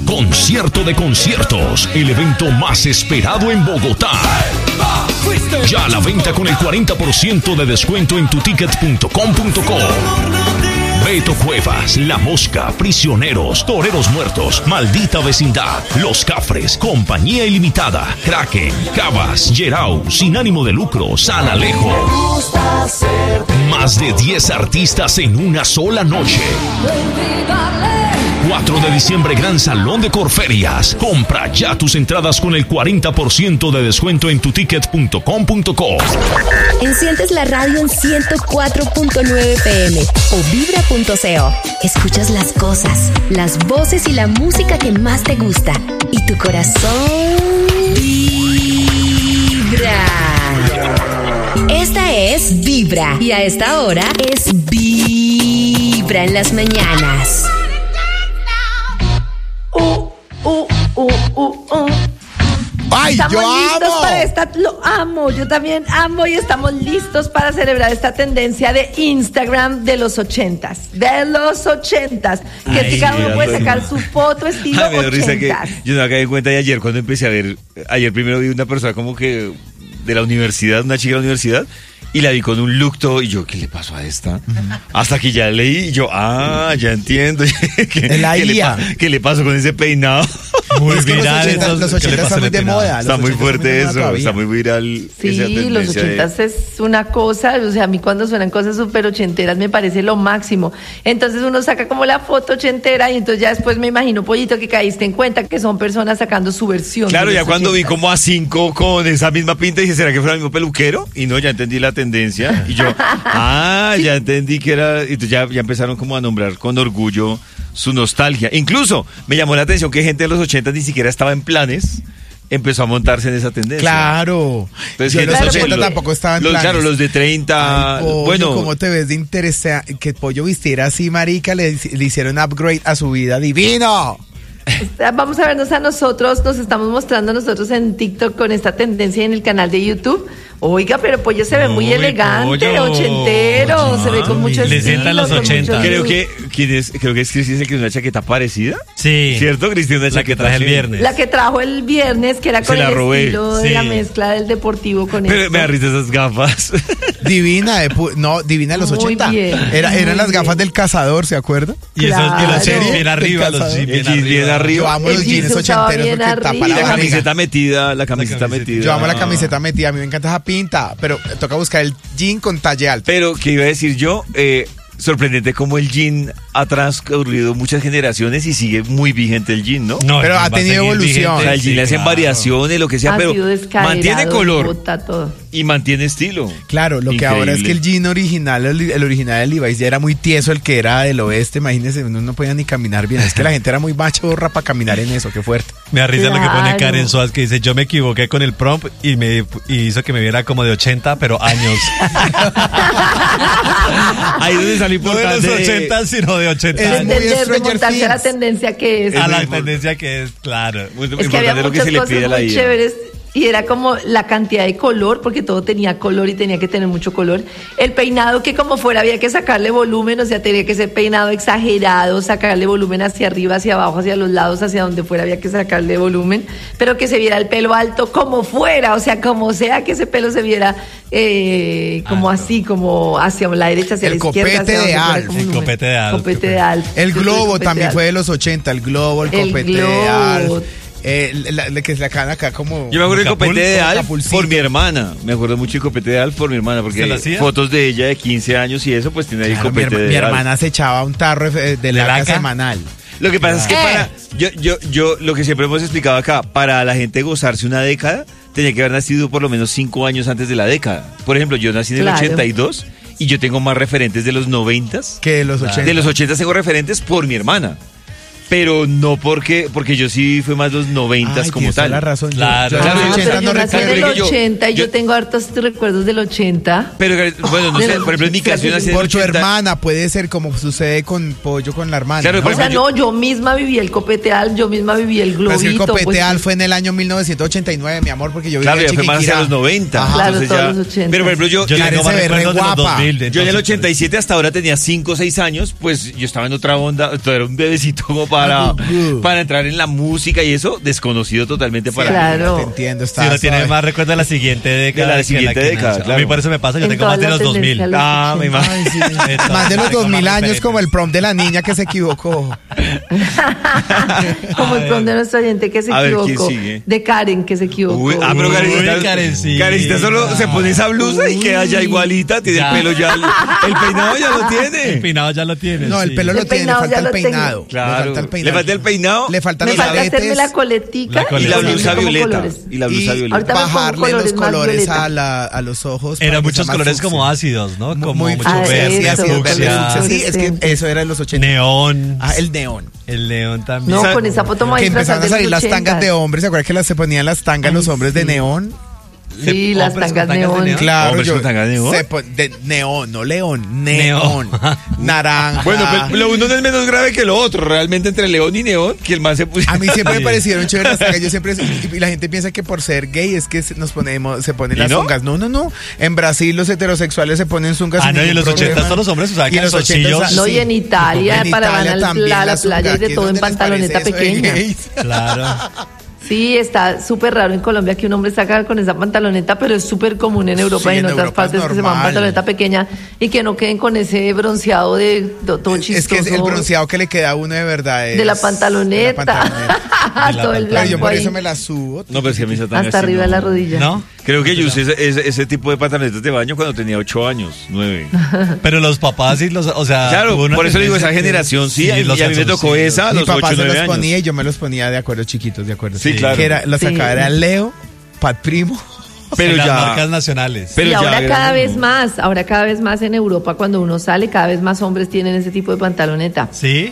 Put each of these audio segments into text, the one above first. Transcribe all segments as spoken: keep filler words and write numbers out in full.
Concierto de conciertos, el evento más esperado en Bogotá. Ya a la venta con el cuarenta por ciento de descuento en tuticket punto com punto co. Beto Cuevas, La Mosca, Prisioneros, Toreros Muertos, Maldita Vecindad, Los Cafres, Compañía Ilimitada, Kraken, Cabas, Yerau, Sin Ánimo de Lucro, San Alejo. Más de diez artistas en una sola noche. cuatro de diciembre, Gran Salón de Corferias. Compra ya tus entradas con el cuarenta por ciento de descuento en tuticket punto com punto co. Enciendes la radio en ciento cuatro punto nueve P M o vibra punto co. Escuchas las cosas, las voces y la música que más te gusta. Y tu corazón vibra. Esta es Vibra. Y a esta hora es Vibra en las mañanas. Uh, uh, uh, uh, uh. ¡Ay, estamos yo listos amo! para esta, lo amo, yo también amo y estamos listos para celebrar esta tendencia de Instagram de los ochentas, de los ochentas, que Ay, cada uno mira, puede no. sacar su foto estilo Ay, me dio risa que ochentas. yo no me caí cuenta de ayer cuando empecé a ver, ayer primero vi una persona como que de la universidad, una chica de la universidad, y la vi con un look todo, y yo, ¿qué le pasó a esta? Hasta que ya leí, y yo, ah, ya entiendo. ¿Qué, Es la ¿qué, le, I A. pa- ¿Qué le pasó con ese peinado? Muy Es que viral. los ochenta, esos- los ¿qué le ochenta pasa están muy al de peinado? moda. Está los muy ochenta fuerte están muy de moda eso, todavía. está muy viral. esa Sí, los tendencia de- ochentas es una cosa, o sea, a mí cuando suenan cosas súper ochenteras me parece lo máximo. Entonces uno saca como la foto ochentera y entonces ya después me imagino, Pollito, que caíste en cuenta que son personas sacando su versión. Claro, de ya los cuando vi ochentas. como a cinco con esa misma pinta, dije, ¿será que fuera el mismo peluquero? Y no, ya entendí la tendencia. Y yo, ah, ya entendí que era. Y entonces ya, ya empezaron como a nombrar con orgullo su nostalgia. Incluso me llamó la atención que gente de los ochenta ni siquiera estaba en planes. Empezó a montarse en esa tendencia. Claro. Entonces, Yo en los gente- ochenta los- tampoco estaba en los, planes. Claro, los de treinta. Ay, Pollo, bueno, ¿cómo te ves de interesante? Que Pollo vistiera así, marica, le, le hicieron upgrade a su vida. ¡Divino! Vamos a vernos a nosotros, nos estamos mostrando a nosotros en TikTok con esta tendencia en el canal de YouTube. Oiga, pero Pollo se ve muy Uy, elegante, Pollo. ochentero, se ve con mucho Le estilo. sientan los con mucho ochenta. creo look. que ¿quién es? Creo que es Cristian el que tiene una chaqueta parecida. Sí. ¿Cierto, Cristian? Una La que chaqueta traje el así. viernes. La que trajo el viernes, que era Se con la el robé. estilo de Sí. la mezcla del deportivo con Pero esto. me da risa esas gafas. Divina, de pu- no, divina de los Muy ochenta. bien, Era, muy eran las bien. gafas del cazador, ¿se acuerda? Y esos Claro. y los jeans Del bien arriba, los cazador. jeans bien El jeans bien arriba. arriba. Yo amo El los jeans jeans se usaba ochenteros bien porque tapa arriba. Y la la barriga. camiseta metida, la camiseta camiseta. metida. Yo amo la camiseta metida, a mí me encanta esa pinta, pero toca buscar el jean con talle alto. Pero, ¿qué iba a decir yo? Eh, sorprendente como el jean ha transcurrido muchas generaciones y sigue muy vigente el jean, ¿no? No, Pero el ha jean va a tenido seguir evolución. vigente, O sea, el jean sí, le hacen claro. variaciones, lo que sea, Ha pero sido descaderado, mantiene color bota todo. y mantiene estilo. Claro, lo que ahora es que el jean original, el, el original de Levi's ya era muy tieso, el que era del oeste, imagínense, uno no podía ni caminar bien. Es que la gente era muy machorra para caminar en eso, qué fuerte. Me da risa lo que pone Claro. Karen Suárez, que dice, yo me equivoqué con el prompt y me y hizo que me viera como de ochenta, pero años. Ahí es donde sale No de importante. los ochenta, sino de ochenta Es De, años. muy de Stranger remontarse a la Things. tendencia que es. Es A la muy- tendencia que es, claro. Muy Es que importante había lo que muchas se le cosas pide a la muy I A. chéveres y era como la cantidad de color, porque todo tenía color y tenía que tener mucho color. El peinado que como fuera había que sacarle volumen, o sea, tenía que ser peinado exagerado, sacarle volumen hacia arriba, hacia abajo, hacia los lados, hacia donde fuera había que sacarle volumen, pero que se viera el pelo alto como fuera, o sea, como sea que ese pelo se viera eh, como Alto. así, como hacia la derecha, hacia El la izquierda. copete hacia donde de fuera, Alf. como El un número. copete de Alf. Copete de Alf. El Yo tuve globo copete también de fue Alf. de los ochenta, el globo, el El copete de globo. Alf. Eh, la, la que se sacan acá como... Yo me acuerdo del Acapulco, copete de Alf Acapulcito. por mi hermana. Me acuerdo mucho del copete de Alf por mi hermana, ¿Se porque lo hacía? fotos de ella de quince años y eso, pues tiene ahí Claro, mi, copete herma- de mi Alf. hermana se echaba un tarro de, de laca laca? semanal. Lo que pasa es que Eh. para. Yo, yo, yo, lo que siempre hemos explicado acá, para la gente gozarse una década, tenía que haber nacido por lo menos cinco años antes de la década. Por ejemplo, yo nací en el Claro. ochenta y dos y yo tengo más referentes de los noventas. Que de los ochenta. De los ochenta tengo referentes por mi hermana. Pero no porque, porque yo sí fui más los noventas Ay, como tienes toda tal. la razón. Yo- Claro. yo, Claro, en Ah, los yo- pero ochenta yo no nací en recuerdo. el yo- ochenta y yo, yo- tengo hartos recuerdos del ochenta. Pero bueno, no De sé, los por ejemplo, en mi caso yo nací en el Por tu ochenta. hermana, puede ser como sucede con Pollo con la hermana. Claro, ¿no? por O sea, ejemplo, no, yo misma viví el copete Alf, yo misma viví el Pero es que el globito. copete pues, Alf fue en el año mil novecientos ochenta y nueve, mi amor, porque yo Claro, vivía ya fue más hacia Chiquinquirá. los noventa. Ajá. Claro, entonces todos ya- los ochenta. Pero por ejemplo, yo, Yo Karen tengo más se ve re recuerdos de los guapa. dos mil. yo en el entonces, ochenta y siete hasta ahora tenía cinco o seis años, pues yo estaba en otra onda, todavía era un bebecito como para, para entrar en la música y eso, desconocido totalmente para claro. Te entiendo, está Si uno tiene suave. más recuerdo de la siguiente década. De la que siguiente que década, nació. claro. A mí por eso me pasa, yo En tengo más de todas los las dos mil. tendencias, Ah, me imagino. Ay, sí. Entonces, Más de los tengo dos mil más años referentes. como el prom de la niña que se equivocó. Como el prom de nuestro oyente que se A ver, ¿quién equivocó. sigue? De Karen que se equivocó. Uy, ah, pero Uy, Karencita, Karencita. Karencita solo se pone esa blusa y queda ya igualita, tiene Ya. el pelo ya, el peinado ya lo El tiene. peinado ya lo tiene. No, el sí. pelo El lo tiene, le peinado falta ya el lo tengo. peinado. Le Claro. falta el peinado. Le falta el peinado. Le faltan Me los falta hacerme aretes la coletica La Y coleta. la ponerme blusa como violeta. colores. Y la blusa y violeta. Ahorita me pongo bajarle los colores más colores violeta. a, la, a los ojos. Eran para que muchos sea más colores fucsia. como ácidos, ¿no? Como Muy mucho Ah, verde, eso, así, verde, fucsia, fucsia. Sí, es que eso era de los ochenta. neón. Ah, el neón. El león también. No, Esa- con esa foto me voy a Que disfrazar empezaron a de salir los las tangas ochentas. de hombres. ¿Se acuerdan que las, se ponían las tangas los Ay, hombres de sí. neón? Sí, Se- las hombres con tangas tangas de neón. neón. Claro, ¿Hombres yo, con tangas de neón? se pon- de neón, no león, Neón. neón, naranja. Bueno, pero lo uno no es menos grave que lo otro. Realmente entre león y neón, que el man se puso. A mí siempre Sí. me parecieron chéveres las tangas. Yo siempre, y la gente piensa que por ser gay es que se- nos ponemos, se ponen ¿Y las no? zungas. No, no, no. En Brasil los heterosexuales se ponen zungas. Ah, sin no, y en ningún los problema. ochentas todos los hombres usaban Y en los calzoncillos. ochentas, No, sí. y en Italia, En para Italia van al- también a la las playa y zungas. de Aquí todo es en donde les pantaloneta parece eso de pequeña. gays. Claro. Sí, está súper raro en Colombia que un hombre saca con esa pantaloneta, pero es súper común en Europa Sí, y en, en otras Europa es partes que se llaman normal. pantaloneta pequeña y que no queden con ese bronceado de do- todo chistoso. Es que es el bronceado que le queda a uno de verdad. Es de la pantaloneta. de la pantaloneta. De la Todo el Pero yo blanco por ahí, eso me la subo. No, pero es que a mí esa tanga hasta sí arriba de no. la rodilla. ¿No? Creo que yo usé ese, ese, ese tipo de pantalonetas de baño cuando tenía ocho años, nueve. Pero los papás y los, o sea, Claro, hubo una por eso digo, esa tendencia que- generación sí, y a mí los me tocó calzoncillos. esa a Mi los papá ocho, se nueve los años. ponía y yo me los ponía de acuerdo chiquitos, de acuerdo. Sí, claro. Que era, los Sí. sacaba era Leo, Pat Primo. Pero En las ya. marcas nacionales. Pero y ya ahora era cada como- vez más, ahora cada vez más en Europa cuando uno sale, cada vez más hombres tienen ese tipo de pantaloneta. ¿Sí?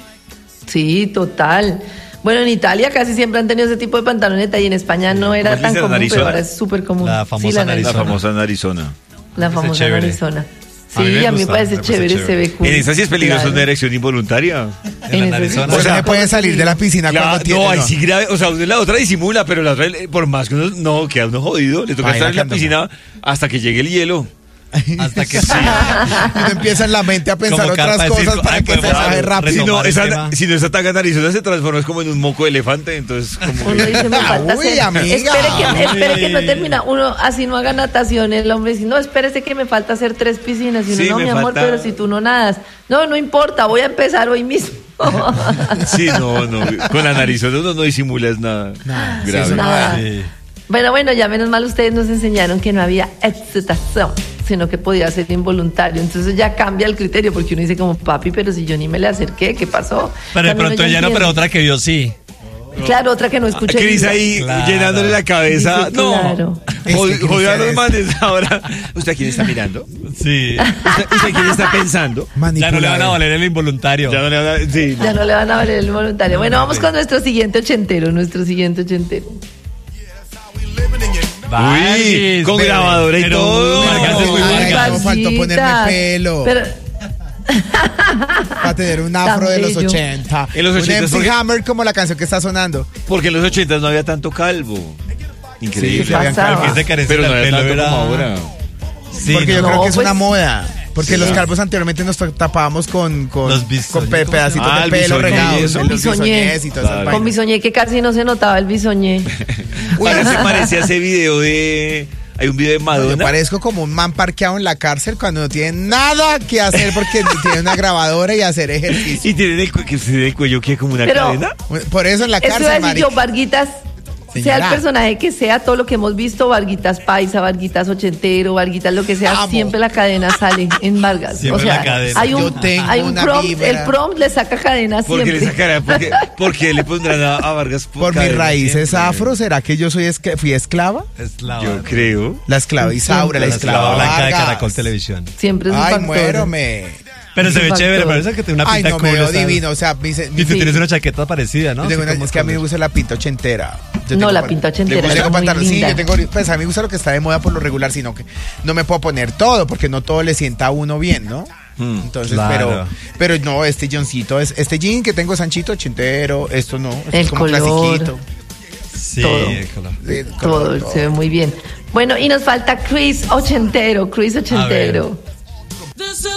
Sí, total. Bueno, en Italia casi siempre han tenido ese tipo de pantaloneta y en España no era ¿Cómo tan dice, común, narizona? pero ahora es súper común. La famosa sí, la narizona. La narizona. famosa narizona. La Parece famosa chévere. narizona. A mí Sí, me a mí me gusta, parece me parece chévere, chévere. se ve cool. En esa sí es peligroso Claro. una erección involuntaria. En la esa sí. narizona. Por O eso sea, no pueden salir de la piscina Claro, cuando tiene. no, ahí no. sí grave. O sea, usted la otra disimula, pero la otra, eh, por más que uno no queda uno jodido, le toca Baila estar en la cantando. piscina hasta que llegue el hielo. Hasta que sí. Uno empieza en la mente a pensar Como otras carpa de cosas circo. para Ay, que pues, se bueno, baje Si rápido. no, Retomar el esa, tema. si no esa tanga narizona se transforma es como en un moco de elefante, entonces como Uno que- dice, me falta Uy, hacer. amiga. Espere que, espere que no Uy. termina. Uno así no haga natación. El hombre dice, no, espérese que me falta hacer tres piscinas. Y uno, Sí, no, me mi amor, falta- pero si tú no nadas. No, no importa, voy a empezar hoy mismo. Sí, no, no. Con la narizona uno no disimula es nada sí, grave. eso no- Nada. Sí. Bueno, bueno, ya menos mal ustedes nos enseñaron que no había excitación, sino que podía ser involuntario. Entonces ya cambia el criterio, porque uno dice como, papi, pero si yo ni me le acerqué, ¿qué pasó? Pero de También pronto uno ya no, pero entiende. otra que vio sí. Claro, otra que no escuché. Cris dice, ahí Claro. llenándole la cabeza. Dice, No. claro. Jod- Es que Jodió a los Cristian manes ahora. ¿Usted a quién está mirando? Sí. ¿Usted, usted a quién está pensando? Ya no le van a Manipulador. valer el involuntario. Ya no le van a- sí. Ya no le van a valer el voluntario. Bueno, vamos con nuestro siguiente ochentero, nuestro siguiente ochentero. Uy, con bebé. grabadora y Pero, todo. Vargas es muy Ay, Vargas. no, faltó ponerme Pasitas. pelo. Pero, Para tener un afro Tan de los bello. ochenta. En los ochenta Un M C porque- Hammer como la canción que está sonando. Porque en los ochentas no había tanto calvo. Increíble. Sí, que habían pasaba? Porque ese carecita Pero no el había pelo tanto era... como ahora. Sí, Porque yo no. creo que es pues- una moda. Porque Sí. los calvos anteriormente nos tapábamos con, con, Los con bisoñés, pe- ¿cómo se pedacitos llama? Ah, de el pelo bisoñé y regados. eso. Los Bisoñé. bisoñés y todas esas Claro. con vainas. bisoñé que casi no se notaba el bisoñé. Uy, ¿no se parecía ese video de... Hay un video de Yo Madonna. parezco como un man parqueado en la cárcel cuando no tiene nada que hacer porque tiene una grabadora y hacer ejercicio. Y tiene el, cu- que tiene el cuello que como una Pero- cadena. Por eso en la Eso iba a cárcel, decir yo, marica. Varguitas, sea Señora. el personaje que sea, todo lo que hemos visto, Varguitas paisa, Varguitas ochentero, Varguitas lo que sea, Amo. siempre la cadena sale en Vargas. Siempre o sea, la cadena. hay un, Yo tengo hay un una prompt, vibra. el prompt le saca cadena ¿Por qué siempre. le sacarán? ¿Por qué, por qué le pondrán a, a Vargas Por mis cadena raíces siempre? afro, ¿será que yo soy esque- fui esclava? Es la Yo creo. La esclava Isaura, la la esclava esclava blanca de Vargas. Caracol Televisión. Siempre es un Ay, factor. muérome. Pero Es se un ve factor. chévere, parece que tiene una Ay, pinta no, cool. me veo esa- divino. O sea, mi, se- mi- Y tú Sí. tienes una chaqueta parecida, ¿no? yo tengo Así una- como es que a mí me con- gusta la pinta ochentera. Yo No, tengo la pa- pinta ochentera Yo es tengo muy pantalón- sí, linda. yo tengo, pues a mí me gusta lo que está de moda por lo regular, sino que no me puedo poner todo, porque no todo le sienta a uno bien, ¿no? Hmm. Entonces, Claro. pero, pero no, este jeansito, es, este jean que tengo es anchito, ochentero, esto no, esto El es como color. clasiquito. Sí, todo. el color. El Todo, color, todo. se ve muy bien. Bueno, y nos falta Chris ochentero, Chris ochentero. This is the real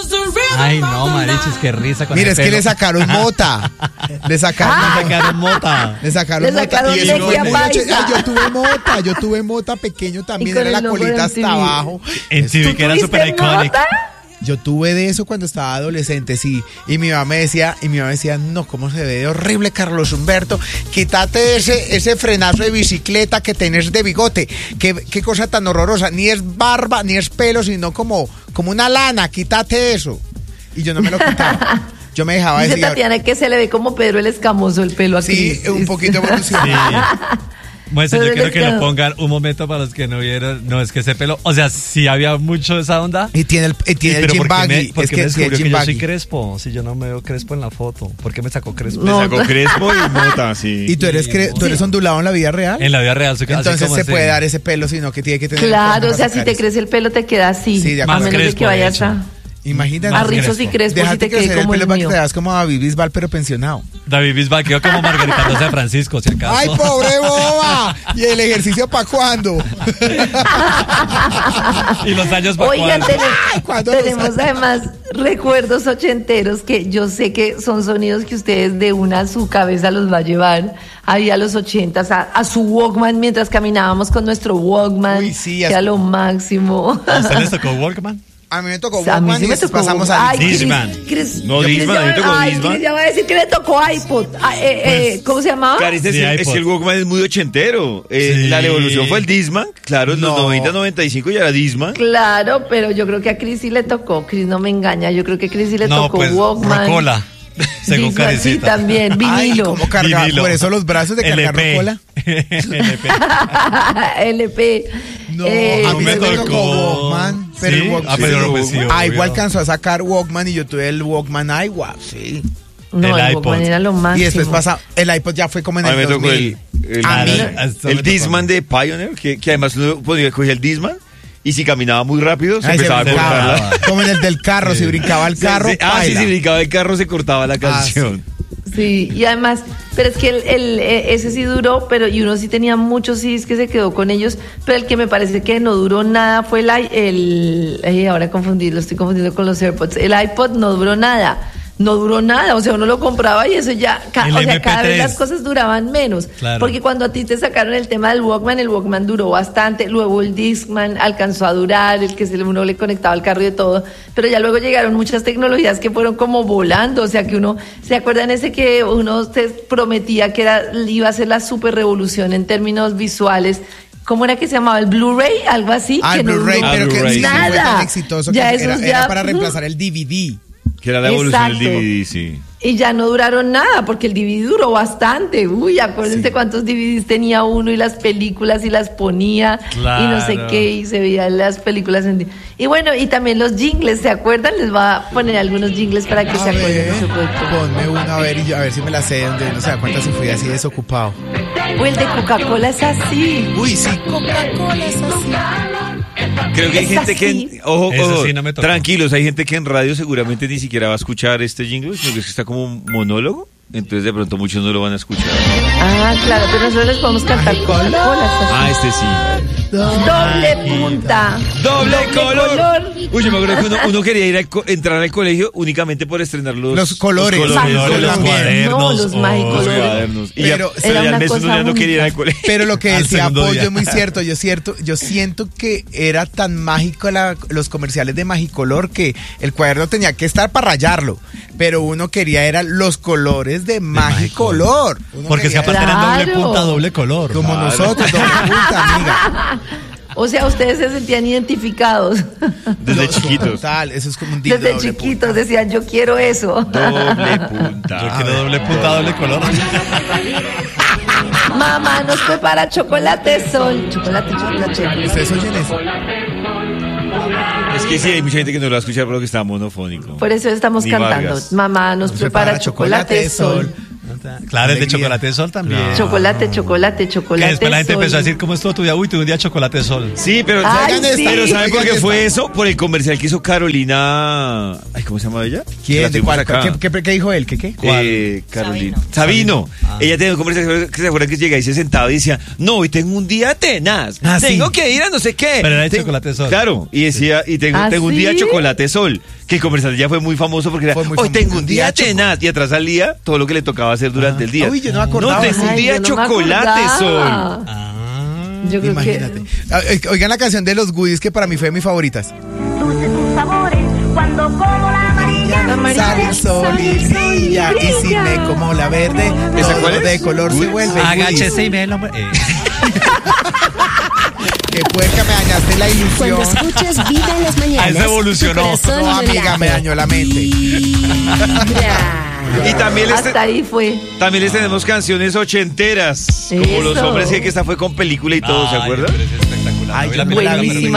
Ay, no, marichis, qué risa con Mira, el es que pelo. le sacaron mota. Le sacaron, Le sacaron mota. le sacaron Le mota. sacaron Y eso fue leche muy paisa. noche- Ay, yo tuve mota, yo tuve mota pequeño también, Y con era la el logo de colita M T V. hasta abajo. En T V, que era ¿Tuviste súper icónico. mota? Yo tuve de eso cuando estaba adolescente, sí. Y mi mamá me decía, y mi mamá decía, no, cómo se ve de horrible, Carlos Humberto. Quítate ese, ese frenazo de bicicleta que tenés de bigote. Qué, qué cosa tan horrorosa. Ni es barba, ni es pelo, sino como, como una lana. Quítate eso. Y yo no me lo quitaba. Yo me dejaba Dice decir. Tatiana que se le ve como Pedro el Escamoso el pelo aquí. Sí, un poquito evolucionado. Sí. Muestra, yo Pero quiero es que que- lo pongan un momento para los que no vieron. No, es que ese pelo, o sea, sí había mucho de esa onda. Y tiene el, y tiene Sí, el pero Jim ¿por qué me, Baggy. por Es qué que me sí, el descubrió que Jim yo soy Baggy. crespo? Si yo no me veo crespo en la foto. ¿Por qué me sacó crespo? Le No, sacó Crespo y Mota, sí. ¿Y tú eres, cre- tú eres ondulado en la vida real? En la vida real soy así Entonces como se ese- puede dar ese pelo, sino que tiene que tener. Claro, el o sea, para si sacar te eso. crece el pelo te queda así. Sí, de a acuerdo. menos de Crespo, que de vayas hecho. a, Imagínate. a rizos y crespos y Déjate te crecer quede el como el pelo para que mío. te das como a David Bisbal, pero pensionado. David Bisbal quedó como Margarita Rosa de Francisco, si acaso. ¡Ay, pobre boba! ¿Y el ejercicio para cuándo? Y los años para Oigan, cuándo. Ay, ¿cuándo los tenemos años? además recuerdos ochenteros que yo sé que son sonidos que ustedes de una a su cabeza los va a llevar ahí a los ochentas, a, a su Walkman mientras caminábamos con nuestro Walkman, Uy, sí, que así- era lo máximo. ¿A usted les tocó Walkman? A mí me tocó A mí Walkman sí y me después tocó pasamos Walkman. a Ay, Chris- Discman. Chris- No, Chris Discman, ya a mí me va- tocó ay, Discman. Chris ya va a decir que le tocó iPod. Ah, eh, eh, ¿Cómo se llamaba? Claro, es, Sí, el, es iPod. que el Walkman es muy ochentero. Eh, Sí. La revolución fue el Discman. Claro, en los No. noventa, noventa y cinco ya era Discman. Claro, pero yo creo que a Chris sí le tocó. Chris no me engaña. Yo creo que a Chris sí le No, tocó pues, Walkman. Rocola. Según Discman, sí, Karencita. también. Ay, Vinilo. ¿cómo cargar? Vinilo. Por eso los brazos de cargar L P. rocola. L P. L P. No, Eh, a mí me sí me tocó. tocó Walkman. Pero ¿Sí? el Walkman. Ah, pero pues sí, Aiwa obvio. alcanzó a sacar Walkman y yo tuve el Walkman Aiwa, sí. no, el el, iPod. Walkman era lo máximo. Y después pasa, el iPod ya fue como en A el mí me tocó dos el, mil. el, A mí- Ah, esto me el tocó a Discman mí. de Pioneer, que, que además uno podía coger el Discman y si caminaba muy rápido se Ay, se empezaba a brincaba. cortar. Como en el del carro, si brincaba el carro, ah, sí, paila. si brincaba el carro se cortaba la canción. Sí, y además, pero es que el, el, eh, ese sí duró, pero y uno sí tenía muchos C Ds que se quedó con ellos, pero el que me parece que no duró nada fue el, i- el ay, ahora confundí, lo estoy confundiendo con los AirPods. El iPod no duró nada. No duró nada, o sea, uno lo compraba y eso ya, ca- El o sea, M P cada vez tres. las cosas duraban menos. Claro. Porque cuando a ti te sacaron el tema del Walkman, el Walkman duró bastante, luego el Discman alcanzó a durar, el que se le- uno le conectaba al carro y de todo, pero ya luego llegaron muchas tecnologías que fueron como volando, o sea, que uno, ¿se acuerdan ese que uno te prometía que era, iba a ser la super revolución en términos visuales? ¿Cómo era que se llamaba? ¿El Blu-ray? Algo así. Ah, que el no Blu-ray, duró Ah, pero que Blu-ray, sí, sí. fue tan nada. exitoso Ya que esos era, ya- era para reemplazar el D V D. Que era la evolución Exacto. del D V D, sí. Y ya no duraron nada, porque el D V D duró bastante. Uy, acuérdense cuántos D V Ds tenía uno y las películas y las ponía y no sé Claro. qué, y se veían las películas en... Y bueno, y también los jingles, ¿se acuerdan? Les voy a poner algunos jingles para que A se acuerden ver, de su producto. ponme uno a ver y yo, a ver si me la sé, donde no se da cuenta si fui así desocupado. O el de Coca-Cola es así. Uy, sí, Coca-Cola es así. Creo que hay Es gente que, así. en- ojo, Eso ojo, sí no me tocó. tranquilos, hay gente que en radio seguramente ni siquiera va a escuchar este jingle, sino que es que está como un monólogo, entonces de pronto muchos no lo van a escuchar. Ah, claro, pero nosotros les podemos cantar Coca-Cola. es así. Ah, este sí. Doble punta. ¡Doble, color! color. Uy, yo me acuerdo que uno, uno quería ir a co- entrar al colegio únicamente por estrenar los, Los colores. Los, Los colores, los también. cuadernos. No, los o- mágicos. los cuadernos. Y Pero ya, era ya al una mes uno cosa ya no quería ir al única. colegio. Pero lo que Al decía segundo Pollo día. es muy cierto. Yo cierto, yo siento que era tan mágico la- los comerciales de Magicolor que el cuaderno tenía que estar para rayarlo. Pero uno quería era los colores de Magicolor. Uno Porque es que quería- aparte Claro. eran doble punta, doble color. como Claro. nosotros, doble punta, amiga. O sea, ustedes se sentían identificados. Desde No, chiquitos. Total, eso es como un dildo Desde doble chiquitos punta. decían, yo quiero eso. Doble punta. Yo quiero doble punta, doble color. Mamá nos prepara chocolate sol. Chocolate, chocolate. ¿Ustedes oyen eso? Es que sí, hay mucha gente que no lo va a escuchar porque está monofónico. Por eso estamos Ni cantando. Vargas. Mamá nos prepara chocolate sol. Claro, el de Alegría. chocolate de sol también. No. Chocolate, chocolate, Que chocolate. después la gente sol. empezó a decir, ¿cómo estuvo tu día? Uy, tuve un día chocolate de sol. Sí, pero, Ay, ¿saben, sí. pero ¿saben por qué Oigan fue esta. eso? Por el comercial que hizo Carolina. Ay, ¿cómo se llama ella? Que ¿Quién? la ¿De tuvimos cuál? acá. ¿Qué, qué, qué dijo él? ¿Qué qué? Eh, Carolina. Sabino. Sabino. Ah. Ella tenía un comercial que se acuerdan que llega y se sentaba y decía, no, hoy tengo un día tenaz. Ah, sí. tengo que ir a no sé qué. Pero era de Tengo- chocolate sol. Claro, y decía, y tengo, ¿Ah, tengo un día sí? chocolate sol. Que el comercial ya fue muy famoso porque era, Fue muy hoy famoso. tengo un Un día día choco- tenaz. Y atrás salía todo lo que le tocaba hacer durante el día. Uy, yo no me acordaba. No, tengo un Ay, día yo no me chocolate acordaba. sol. Ah. Yo creo Imagínate. que. Ah, eh, Oigan la canción de los Goodies que para mí fue de mis favoritas. Dulces sus sabores cuando como la amarilla. La amarilla. Sale el sol y brilla, y si me como la verde, ¿Esa todo cuál es? de color se Uy. vuelve Agáchese Goodies. y ve el hombre. Eh. Que puerca, me dañaste la ilusión. Cuando escuchas Vibra en las mañanas, Ah, ese evolucionó. tu corazón No, amiga, late. me dañó la mente. Vibra. Y también les, Hasta ahí fue. también les tenemos canciones ochenteras. Como Eso. los hombres que esta fue con película y todo, ¿se Ay, acuerdan? pero es espectacular. Ay, No vi yo la no la vi. película,